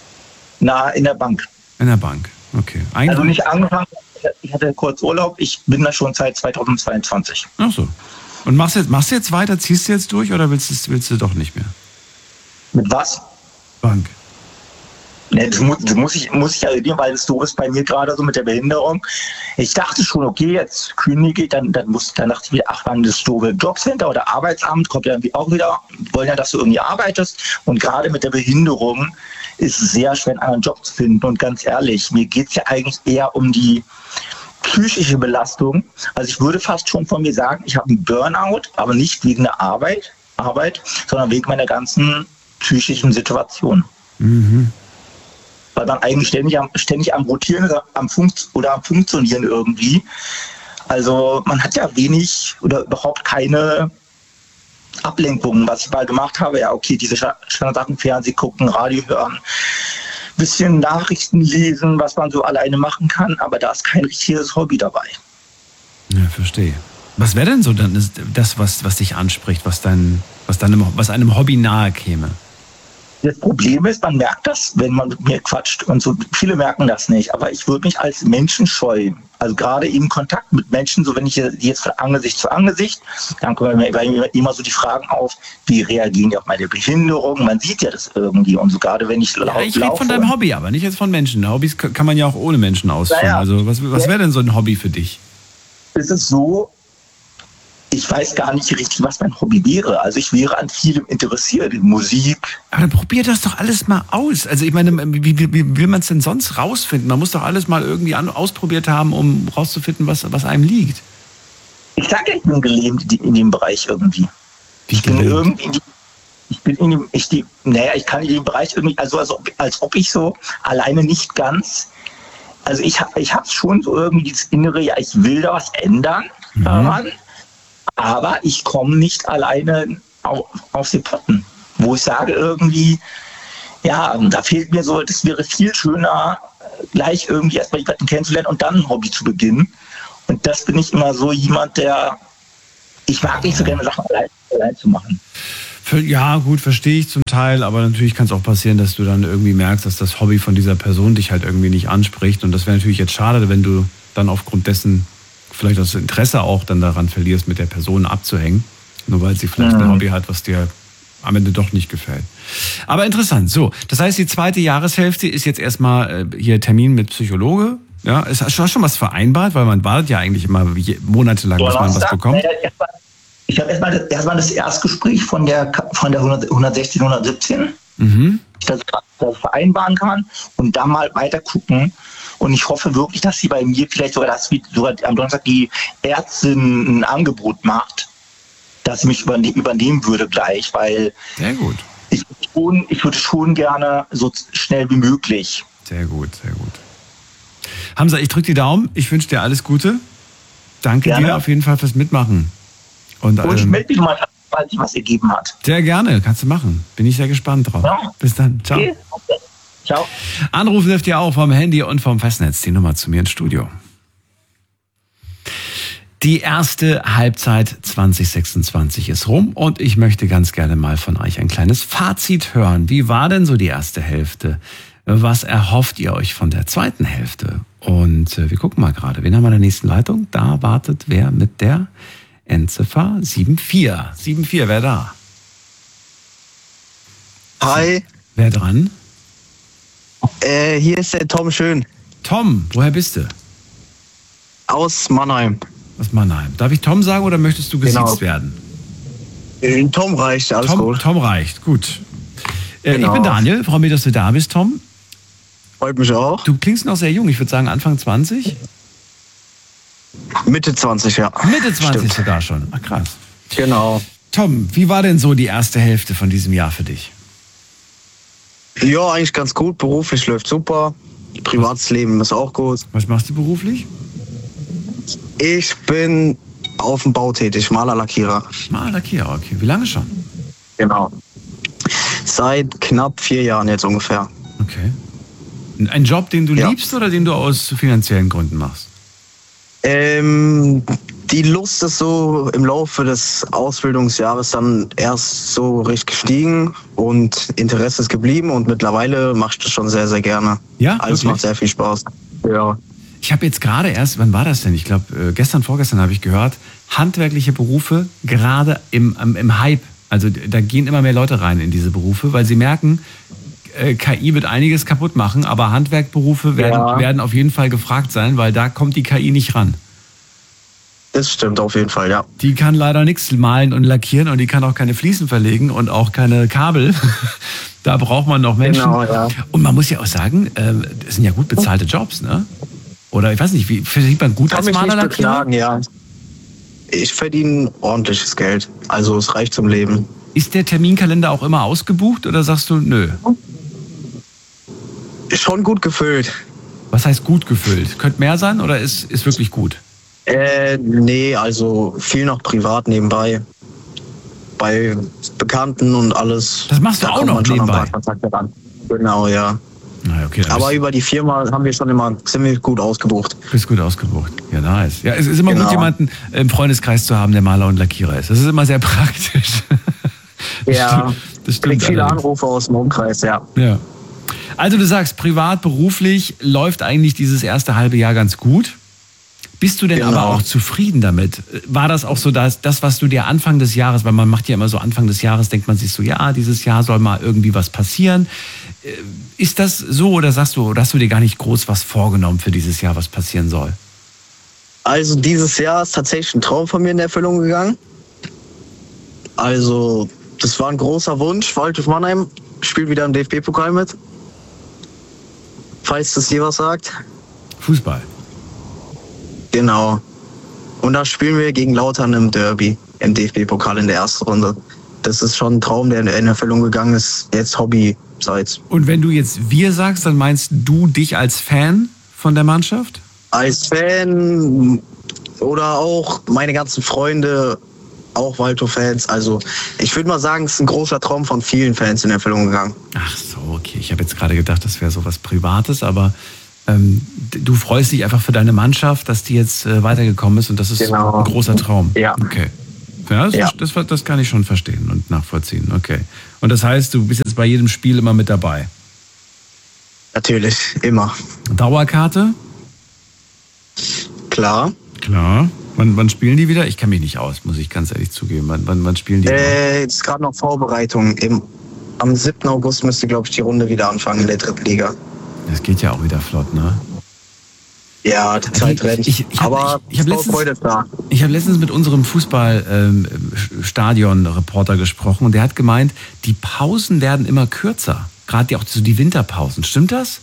In der Bank. In der Bank, okay. Also nicht angefangen, ich hatte kurz Urlaub, ich bin da schon seit 2022. Ach so. Und machst du jetzt weiter, ziehst du jetzt durch oder willst du doch nicht mehr? Mit was? Bank. Ne, das muss ich ja reden, weil das doof ist bei mir gerade so mit der Behinderung. Ich dachte schon, okay, jetzt kündige ich, dann dachte ich wieder, ach man, das doofe Jobcenter oder Arbeitsamt kommt ja irgendwie auch wieder, wollen ja, dass du irgendwie arbeitest. Und gerade mit der Behinderung ist es sehr schwer, einen anderen Job zu finden. Und ganz ehrlich, mir geht es ja eigentlich eher um die psychische Belastung. Also ich würde fast schon von mir sagen, ich habe einen Burnout, aber nicht wegen der Arbeit, sondern wegen meiner ganzen psychischen Situation. Mhm. Weil man eigentlich ständig am Rotieren ist, am Funktionieren irgendwie. Also man hat ja wenig oder überhaupt keine Ablenkungen. Was ich mal gemacht habe, ja okay, diese Standardsachen, Fernsehen gucken, Radio hören, bisschen Nachrichten lesen, was man so alleine machen kann, aber da ist kein richtiges Hobby dabei. Ja, verstehe. Was wäre denn so dann das, was dich anspricht, was einem Hobby nahe käme? Das Problem ist, man merkt das, wenn man mit mir quatscht und so. Viele merken das nicht, aber ich würde mich als Menschen scheuen. Also gerade im Kontakt mit Menschen, so wenn ich jetzt von Angesicht zu Angesicht, dann kommen mir immer so die Fragen auf, wie reagieren die auf meine Behinderung? Man sieht ja das irgendwie und so gerade wenn ich laufe. Ich rede von deinem Hobby, aber nicht jetzt von Menschen. Hobbys kann man ja auch ohne Menschen ausführen. Naja, also was wäre denn so ein Hobby für dich? Es ist so, ich weiß gar nicht richtig, was mein Hobby wäre. Also ich wäre an vielem interessiert, in Musik. Aber dann probier das doch alles mal aus. Also ich meine, wie will man es denn sonst rausfinden? Man muss doch alles mal irgendwie ausprobiert haben, um rauszufinden, was einem liegt. Ich sage, ich bin gelähmt in dem Bereich irgendwie. Ich kann in dem Bereich irgendwie, also als ob ich so alleine nicht ganz, also ich habe schon so irgendwie dieses Innere, ja, ich will da was ändern daran. Aber ich komme nicht alleine auf die Potten, wo ich sage irgendwie, ja, da fehlt mir so, das wäre viel schöner, gleich irgendwie erstmal jemanden kennenzulernen und dann ein Hobby zu beginnen. Und das bin ich immer so jemand, ich mag nicht so gerne Sachen allein zu machen. Ja, gut, verstehe ich zum Teil, aber natürlich kann es auch passieren, dass du dann irgendwie merkst, dass das Hobby von dieser Person dich halt irgendwie nicht anspricht. Und das wäre natürlich jetzt schade, wenn du dann aufgrund dessen vielleicht das Interesse auch dann daran verlierst, mit der Person abzuhängen, nur weil sie vielleicht ein Hobby hat, was dir am Ende doch nicht gefällt. Aber interessant. So, das heißt, die zweite Jahreshälfte ist jetzt erstmal hier Termin mit Psychologe. Ja, hast du schon was vereinbart? Weil man wartet ja eigentlich immer monatelang, bis man was bekommt. Ich habe erstmal das Erstgespräch von der 116, 117, dass ich das vereinbaren kann und da mal weiter gucken. Und ich hoffe wirklich, dass sie bei mir vielleicht sogar am Donnerstag die Ärztin ein Angebot macht, dass sie mich übernehmen würde gleich, weil sehr gut. Ich würde schon gerne so schnell wie möglich. Sehr gut, sehr gut. Hamza, ich drücke die Daumen. Ich wünsche dir alles Gute. Danke dir auf jeden Fall fürs Mitmachen. Und ich melde mich mal, falls sich was ergeben hat. Sehr gerne, kannst du machen. Bin ich sehr gespannt drauf. Ja. Bis dann. Ciao. Okay. Ciao. Anrufen dürft ihr auch vom Handy und vom Festnetz. Die Nummer zu mir ins Studio. Die erste Halbzeit 2026 ist rum und ich möchte ganz gerne mal von euch ein kleines Fazit hören. Wie war denn so die erste Hälfte? Was erhofft ihr euch von der zweiten Hälfte? Und wir gucken mal gerade. Wen haben wir in der nächsten Leitung? Da wartet wer mit der Endziffer 74. 74, wer da? Hi. Wer dran? Hier ist der Tom Schön. Tom, woher bist du? Aus Mannheim. Aus Mannheim. Darf ich Tom sagen oder möchtest du gesiezt werden? Tom reicht, alles gut. Tom reicht, gut. Genau. Ich bin Daniel, freue mich, dass du da bist, Tom. Freut mich auch. Du klingst noch sehr jung, ich würde sagen Anfang 20. Mitte 20, ja. Mitte 20 Stimmt. sogar schon. Ach krass. Genau. Tom, wie war denn so die erste Hälfte von diesem Jahr für dich? Ja, eigentlich ganz gut. Beruflich läuft super. Privates Leben ist auch gut. Was machst du beruflich? Ich bin auf dem Bau tätig, Maler, Lackierer. Maler, Lackierer, okay. Wie lange schon? Genau. Seit knapp 4 Jahren jetzt ungefähr. Okay. Ein Job, den du liebst oder den du aus finanziellen Gründen machst? Die Lust ist so im Laufe des Ausbildungsjahres dann erst so richtig gestiegen und Interesse ist geblieben und mittlerweile mache ich das schon sehr, sehr gerne. Ja, alles macht sehr viel Spaß. Ja. Ich habe jetzt gerade erst, wann war das denn? Ich glaube, vorgestern habe ich gehört, handwerkliche Berufe gerade im Hype. Also da gehen immer mehr Leute rein in diese Berufe, weil sie merken, KI wird einiges kaputt machen, aber Handwerkberufe werden auf jeden Fall gefragt sein, weil da kommt die KI nicht ran. Das stimmt auf jeden Fall, ja. Die kann leider nichts malen und lackieren und die kann auch keine Fliesen verlegen und auch keine Kabel. Da braucht man noch Menschen. Genau, ja. Und man muss ja auch sagen, das sind ja gut bezahlte Jobs, ne? Oder ich weiß nicht, wie verdient man gut als Maler, Lackierer? Ja. Ich verdiene ordentliches Geld, also es reicht zum Leben. Ist der Terminkalender auch immer ausgebucht oder sagst du, nö? Schon gut gefüllt. Was heißt gut gefüllt? Könnte mehr sein oder ist wirklich gut? Nee, also viel noch privat nebenbei. Bei Bekannten und alles. Das machst du auch noch nebenbei? Genau, ja. Na, okay, aber über die Firma haben wir schon immer ziemlich gut ausgebucht. Bist gut ausgebucht. Ja, nice. Ja, es ist immer gut, jemanden im Freundeskreis zu haben, der Maler und Lackierer ist. Das ist immer sehr praktisch. Ja. Das stimmt. Krieg viele Anrufe aus dem Umkreis, ja. Ja. Also du sagst, privat, beruflich läuft eigentlich dieses erste halbe Jahr ganz gut. Bist du denn aber auch zufrieden damit? War das auch so das, was du dir Anfang des Jahres, weil man macht ja immer so Anfang des Jahres, denkt man sich so, ja, dieses Jahr soll mal irgendwie was passieren. Ist das so oder sagst du, oder hast du dir gar nicht groß was vorgenommen für dieses Jahr, was passieren soll? Also dieses Jahr ist tatsächlich ein Traum von mir in Erfüllung gegangen. Also das war ein großer Wunsch. Waldhof Mannheim spielt wieder im DFB-Pokal mit. Falls das dir was sagt. Fußball. Genau. Und da spielen wir gegen Lautern im Derby, im DFB-Pokal in der ersten Runde. Das ist schon ein Traum, der in Erfüllung gegangen ist, jetzt Hobby-seits. Und wenn du jetzt wir sagst, dann meinst du dich als Fan von der Mannschaft? Als Fan oder auch meine ganzen Freunde, auch Waldhof-Fans. Also ich würde mal sagen, es ist ein großer Traum von vielen Fans in Erfüllung gegangen. Ach so, okay. Ich habe jetzt gerade gedacht, das wäre so was Privates, aber du freust dich einfach für deine Mannschaft, dass die jetzt weitergekommen ist und das ist ein großer Traum. Ja. Okay. Ja, das kann ich schon verstehen und nachvollziehen. Okay. Und das heißt, du bist jetzt bei jedem Spiel immer mit dabei? Natürlich, immer. Dauerkarte? Klar. Wann spielen die wieder? Ich kenne mich nicht aus, muss ich ganz ehrlich zugeben. Wann spielen die? Jetzt ist gerade noch Vorbereitung. Am 7. August müsste, glaube ich, die Runde wieder anfangen in der dritten Liga. Das geht ja auch wieder flott, ne? Ja, die Zeit rennt. Ich habe letztens mit unserem Fußballstadion-Reporter gesprochen und der hat gemeint, die Pausen werden immer kürzer. Gerade auch so die Winterpausen. Stimmt das?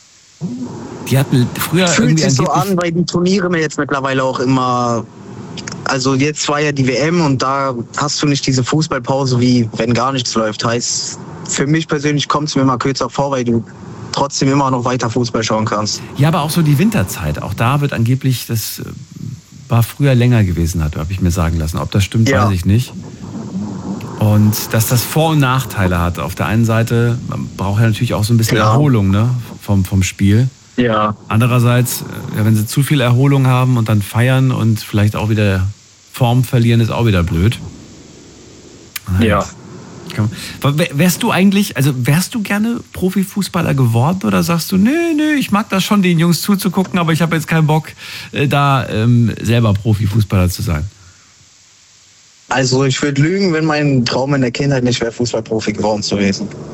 Die hatten früher fühlt sich so an, weil die Turniere mir jetzt mittlerweile auch immer. Also jetzt war ja die WM und da hast du nicht diese Fußballpause, wie wenn gar nichts läuft. Heißt, für mich persönlich kommt es mir mal kürzer vor, weil du trotzdem immer noch weiter Fußball schauen kannst. Ja, aber auch so die Winterzeit. Auch da wird angeblich, das war früher länger gewesen, habe ich mir sagen lassen. Ob das stimmt, weiß ich nicht. Und dass das Vor- und Nachteile hat. Auf der einen Seite, man braucht ja natürlich auch so ein bisschen Erholung, ne, vom Spiel. Ja. Andererseits, wenn sie zu viel Erholung haben und dann feiern und vielleicht auch wieder Form verlieren, ist auch wieder blöd. Ja. Wärst du gerne Profifußballer geworden oder sagst du, nö, ich mag das schon, den Jungs zuzugucken, aber ich habe jetzt keinen Bock, da selber Profifußballer zu sein? Also ich würde lügen, wenn mein Traum in der Kindheit nicht wäre, Fußballprofi geworden zu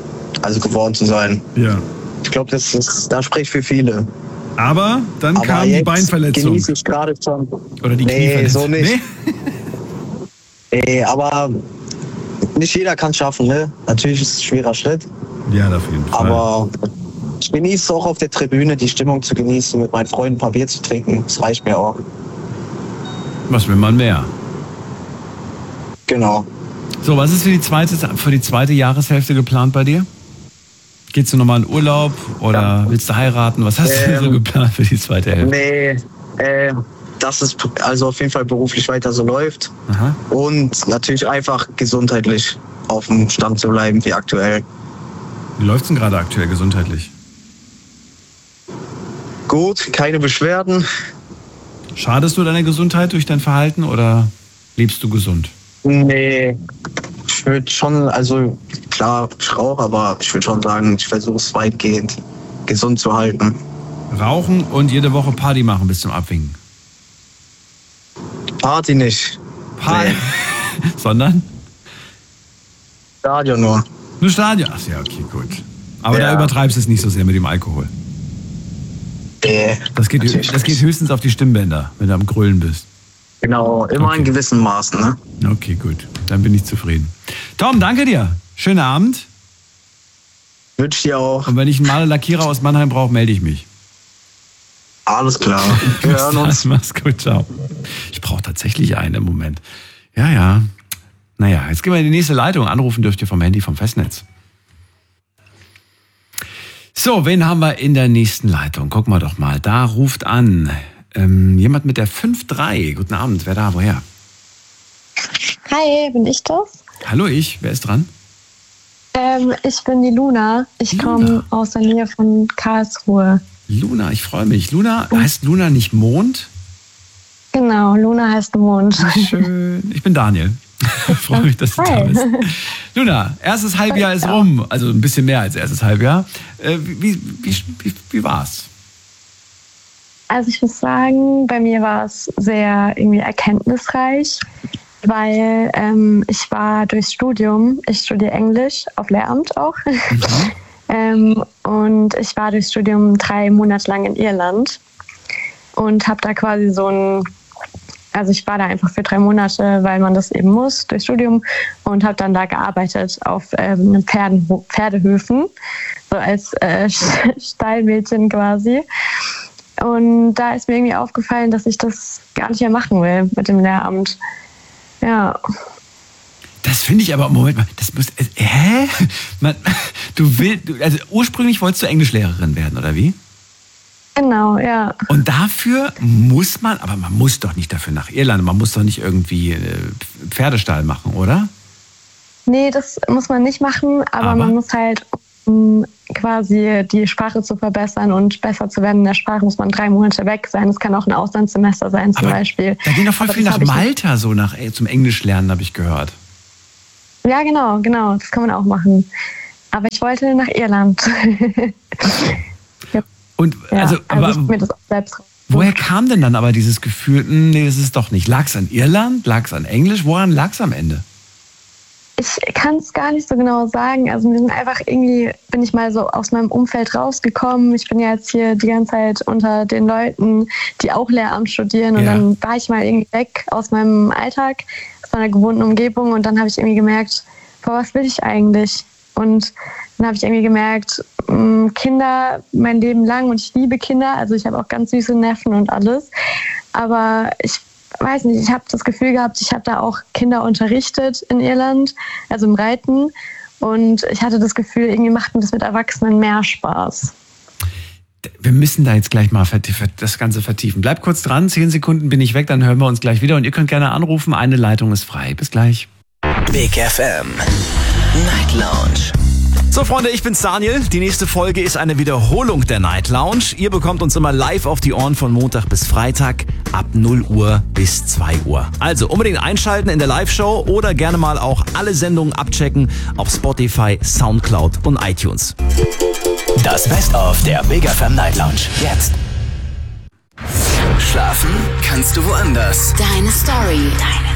sein. Ja. Ich glaube, da spricht für viele. Aber dann kam die Beinverletzung. Genieße ich gerade schon. Oder die Knieverletzung. Nee, so nicht. Nee, aber nicht jeder kann es schaffen, ne? Natürlich ist es ein schwerer Schritt. Ja, auf jeden Fall. Aber ich genieße es auch auf der Tribüne, die Stimmung zu genießen, mit meinen Freunden ein paar Bier zu trinken. Das reicht mir auch. Was will man mehr? Genau. So, was ist für die zweite Jahreshälfte geplant bei dir? Gehst du nochmal in Urlaub oder willst du heiraten? Was hast du so geplant für die zweite Hälfte? Nee, dass es also auf jeden Fall beruflich weiter so läuft. Aha. Und natürlich einfach gesundheitlich auf dem Stand zu bleiben wie aktuell. Wie läuft's denn gerade aktuell gesundheitlich? Gut, keine Beschwerden. Schadest du deiner Gesundheit durch dein Verhalten oder lebst du gesund? Nee, ich würde schon, also klar, ich rauche, aber ich würde schon sagen, ich versuche es weitgehend gesund zu halten. Rauchen und jede Woche Party machen bis zum Abwinken? Party nicht. Party? Nee. Sondern? Stadion nur. Nur Stadion? Ach ja, okay, gut. Aber da übertreibst du es nicht so sehr mit dem Alkohol. Nee. Das geht höchstens auf die Stimmbänder, wenn du am Grölen bist. Genau, immer in gewissen Maßen, ne? Okay, gut. Dann bin ich zufrieden. Tom, danke dir. Schönen Abend. Wünsche ich dir auch. Und wenn ich einen Maler-Lackierer aus Mannheim brauche, melde ich mich. Alles klar. Wir hören uns. Mach's gut, ciao. Ich brauche tatsächlich einen im Moment. Ja. Naja, jetzt gehen wir in die nächste Leitung. Anrufen dürft ihr vom Handy, vom Festnetz. So, wen haben wir in der nächsten Leitung? Gucken wir doch mal. Da ruft an jemand mit der 5-3. Guten Abend, wer da, woher? Hi, bin ich das? Hallo, wer ist dran? Ich bin die Luna. Ich komme aus der Nähe von Karlsruhe. Luna, ich freue mich. Luna, heißt Luna nicht Mond? Genau, Luna heißt Mond. Schön. Ich bin Daniel. Freue mich, dass du da bist. Luna, erstes Halbjahr ist rum. Also ein bisschen mehr als erstes Halbjahr. Wie war's? Also ich muss sagen, bei mir war es sehr irgendwie erkenntnisreich, weil ich war durchs Studium, ich studiere Englisch auf Lehramt auch, und ich war durchs Studium 3 Monate lang in Irland und habe da quasi also ich war da einfach für 3 Monate, weil man das eben muss, durchs Studium, und habe dann da gearbeitet auf einem Pferdehöfen, so als Stallmädchen quasi. Und da ist mir irgendwie aufgefallen, dass ich das gar nicht mehr machen will mit dem Lehramt. Ja. Das finde ich aber, Moment mal, das muss, also ursprünglich wolltest du Englischlehrerin werden, oder wie? Genau, ja. Und dafür muss man muss doch nicht dafür nach Irland, man muss doch nicht irgendwie Pferdestall machen, oder? Nee, das muss man nicht machen, aber man muss halt, um quasi die Sprache zu verbessern und besser zu werden in der Sprache, muss man 3 Monate weg sein. Das kann auch ein Auslandssemester sein zum Beispiel. Da gehen doch voll viel nach Malta zum Englisch lernen, habe ich gehört. Ja, genau, das kann man auch machen. Aber ich wollte nach Irland. Und also ich mir das auch selbst. Woher kam denn dann aber dieses Gefühl, nee, das ist doch nicht? Lag es an Irland? Lag es an Englisch? Woran lag es am Ende? Ich kann es gar nicht so genau sagen. Also mir sind einfach irgendwie, bin ich mal so aus meinem Umfeld rausgekommen. Ich bin ja jetzt hier die ganze Zeit unter den Leuten, die auch Lehramt studieren. Und dann war ich mal irgendwie weg aus meinem Alltag, aus meiner gewohnten Umgebung. Und dann habe ich irgendwie gemerkt, was will ich eigentlich? Und dann habe ich irgendwie gemerkt, Kinder mein Leben lang, und ich liebe Kinder. Also ich habe auch ganz süße Neffen und alles. Aber ich weiß nicht, ich habe das Gefühl gehabt, ich habe da auch Kinder unterrichtet in Irland, also im Reiten. Und ich hatte das Gefühl, irgendwie macht mir das mit Erwachsenen mehr Spaß. Wir müssen da jetzt gleich mal das Ganze vertiefen. Bleib kurz dran, 10 Sekunden bin ich weg, dann hören wir uns gleich wieder. Und ihr könnt gerne anrufen, eine Leitung ist frei. Bis gleich. Big FM Night Lounge. So Freunde, ich bin's Daniel. Die nächste Folge ist eine Wiederholung der Night Lounge. Ihr bekommt uns immer live auf die Ohren von Montag bis Freitag ab 0 Uhr bis 2 Uhr. Also unbedingt einschalten in der Live-Show oder gerne mal auch alle Sendungen abchecken auf Spotify, Soundcloud und iTunes. Das Best-of der Big FM Night Lounge. Jetzt. Schlafen kannst du woanders. Deine Story.